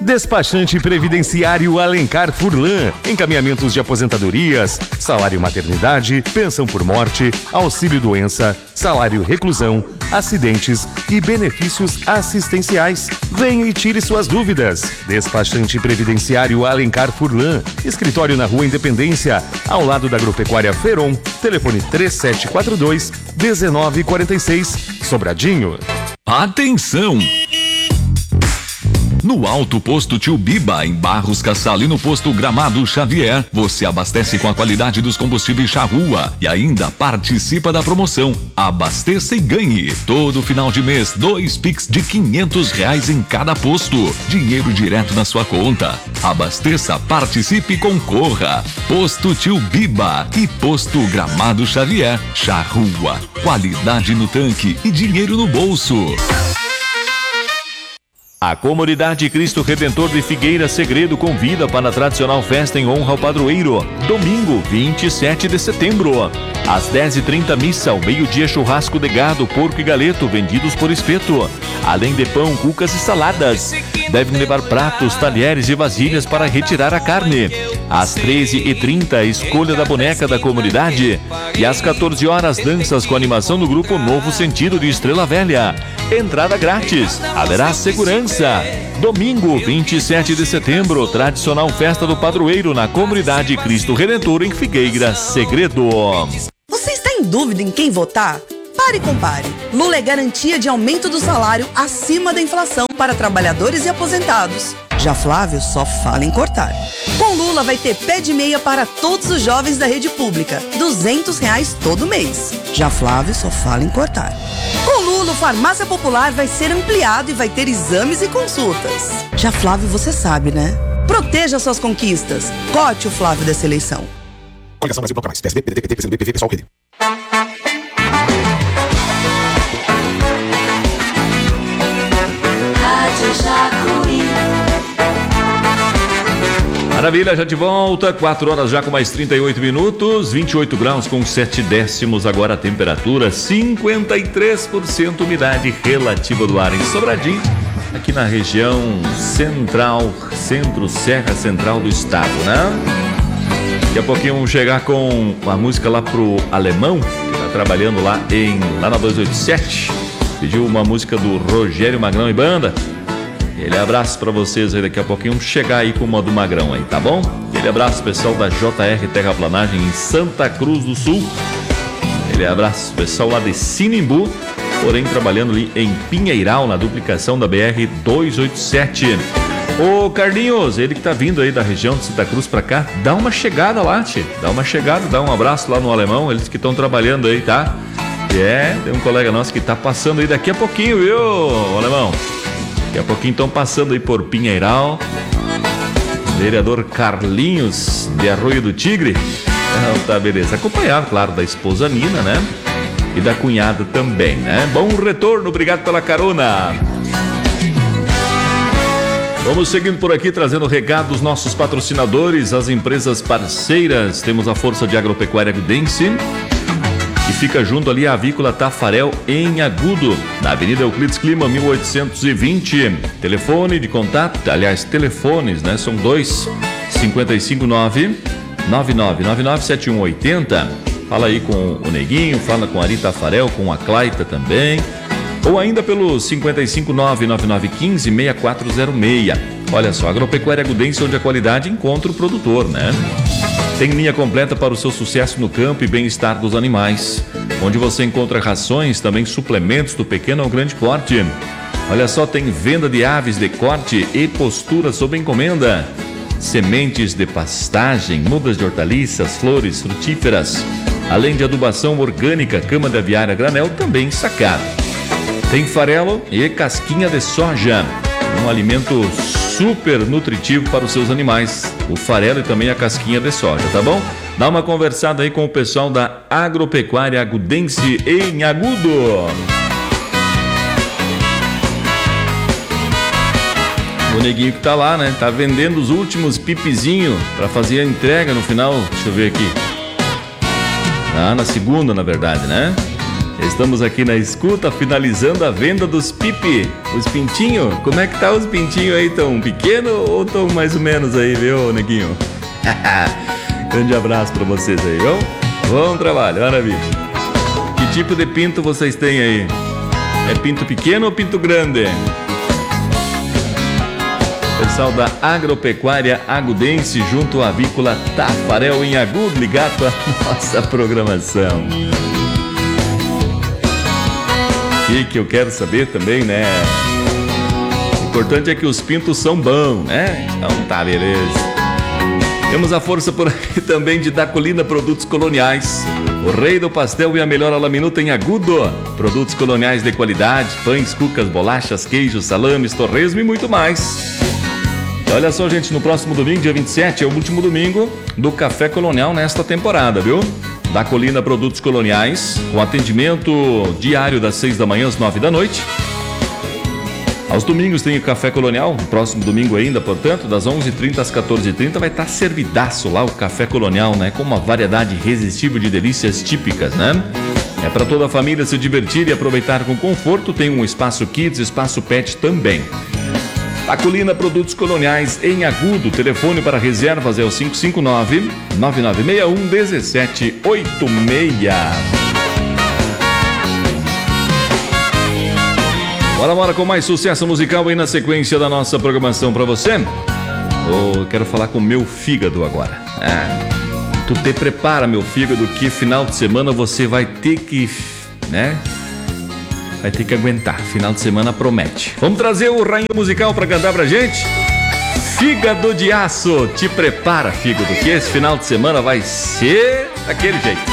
Despachante Previdenciário Alencar Furlan. Encaminhamentos de aposentadorias, salário maternidade, pensão por morte, auxílio doença, salário reclusão, acidentes e benefícios assistenciais. Venha e tire suas dúvidas. Despachante Previdenciário Alencar Furlan. Escritório na Rua Independência, ao lado da Agropecuária Feron. Telefone 3742-1946. Sobradinho. Atenção! No Alto Posto Tio Biba, em Barros Cassal e no Posto Gramado Xavier, você abastece com a qualidade dos combustíveis Charrua e ainda participa da promoção Abasteça e Ganhe. Todo final de mês, 2 Pix de R$500 em cada posto. Dinheiro direto na sua conta. Abasteça, participe e concorra. Posto Tio Biba e Posto Gramado Xavier. Charrua, qualidade no tanque e dinheiro no bolso. A Comunidade Cristo Redentor de Figueira Segredo convida para a tradicional festa em honra ao padroeiro, domingo 27 de setembro. Às 10h30 missa, ao meio-dia churrasco de gado, porco e galeto vendidos por espeto, além de pão, cucas e saladas. Devem levar pratos, talheres e vasilhas para retirar a carne. Às 13h30, escolha da boneca da comunidade. E às 14 horas, danças com animação do grupo Novo Sentido de Estrela Velha. Entrada grátis, haverá segurança. Domingo, 27 de setembro, tradicional festa do padroeiro na Comunidade Cristo Redentor em Figueira Segredo. Você está em dúvida em quem votar? Pare e compare. Lula é garantia de aumento do salário acima da inflação para trabalhadores e aposentados. Já Flávio só fala em cortar. Com Lula vai ter pé de meia para todos os jovens da rede pública, R$200 todo mês. Já Flávio só fala em cortar. Com Lula, o Farmácia Popular vai ser ampliado e vai ter exames e consultas. Já Flávio, você sabe, né? Proteja suas conquistas. Cote o Flávio dessa eleição. Coligação Brasil Bloco Mais, PSB, PDT, PCdoB, PV, PSOL, PD. Maravilha, já de volta, 4 horas já com mais 38 minutos, 28 graus com 7 décimos, agora a temperatura, 53% umidade relativa do ar em Sobradinho, aqui na região central, centro, serra central do estado, né? Daqui a pouquinho vamos chegar com a música lá pro Alemão, que tá trabalhando lá na 287, pediu uma música do Rogério Magrão e Banda. Aquele abraço pra vocês aí, daqui a pouquinho vamos chegar aí com uma do Magrão aí, tá bom? Aquele abraço pessoal da JR Terraplanagem em Santa Cruz do Sul. Aquele abraço pessoal lá de Sinimbu, porém trabalhando ali em Pinheiral, na duplicação da BR 287. Ô Carlinhos, ele que tá vindo aí da região de Santa Cruz pra cá, dá uma chegada lá, tchê. Dá uma chegada, dá um abraço lá no Alemão, eles que estão trabalhando aí, tá? Tem um colega nosso que tá passando aí daqui a pouquinho, viu, Alemão? Daqui a pouquinho estão passando aí por Pinheiral. Vereador Carlinhos de Arroio do Tigre. Tá, beleza. Acompanhado, claro, da esposa Nina, né? E da cunhada também, né? Bom retorno, obrigado pela carona. Vamos seguindo por aqui, trazendo recado dos nossos patrocinadores, as empresas parceiras. Temos a Força de Agropecuária Agudense, que fica junto ali à Avícola Tafarel, em Agudo, na Avenida Euclides Clima, 1820. Telefone de contato, aliás, telefones, né? São dois, 559-9999-7180. Fala aí com o Neguinho, fala com a Ari Tafarel, com a Claita também. Ou ainda pelo 559-9915-6406. Olha só, Agropecuária Agudense, onde a qualidade encontra o produtor, né? Tem linha completa para o seu sucesso no campo e bem-estar dos animais, onde você encontra rações, também suplementos do pequeno ao grande porte. Olha só, tem venda de aves de corte e postura sob encomenda, sementes de pastagem, mudas de hortaliças, flores frutíferas, além de adubação orgânica, cama de aviária granel também sacado. Tem farelo e casquinha de soja, um alimento super nutritivo para os seus animais, o farelo e também a casquinha de soja, tá bom? Dá uma conversada aí com o pessoal da Agropecuária Agudense em Agudo. O Neguinho que tá lá, né? Tá vendendo os últimos pipizinhos para fazer a entrega no final, deixa eu ver aqui. Na segunda, na verdade, né? Estamos aqui na escuta, finalizando a venda dos pipi, os pintinhos. Como é que tá os pintinhos aí? Tão pequeno ou tão mais ou menos aí, viu, neguinho? Grande abraço pra vocês aí, viu? Bom trabalho, maravilha. Que tipo de pinto vocês têm aí? É pinto pequeno ou pinto grande? Pessoal da Agropecuária Agudense junto à Avícola Tafarel em Agudo, ligado à nossa programação. O que eu quero saber também, né? O importante é que os pintos são bons, né? Então tá, beleza. Temos a força por aqui também de Dacolina Produtos Coloniais. O rei do pastel e a melhor laminuta em Agudo. Produtos coloniais de qualidade, pães, cucas, bolachas, queijos, salames, torresmo e muito mais. Olha só, gente, no próximo domingo, dia 27, é o último domingo do Café Colonial nesta temporada, viu? Dacolina Produtos Coloniais, com atendimento diário das 6 da manhã às 9 da noite. Aos domingos tem o Café Colonial, no próximo domingo ainda, portanto, das 11h30 às 14h30 vai estar servidaço lá o Café Colonial, né? Com uma variedade irresistível de delícias típicas, né? É para toda a família se divertir e aproveitar com conforto, tem um espaço kids, espaço pet também. Dacolina Produtos Coloniais em Agudo. Telefone para reservas é o 559-9961-1786. Bora com mais sucesso musical aí na sequência da nossa programação para você. Eu quero falar com o meu fígado agora. Tu te prepara, meu fígado, que final de semana você vai ter que, né? Vai ter que aguentar, final de semana promete. Vamos trazer o rainha musical pra cantar pra gente? Fígado de Aço, te prepara, fígado, que esse final de semana vai ser daquele jeito.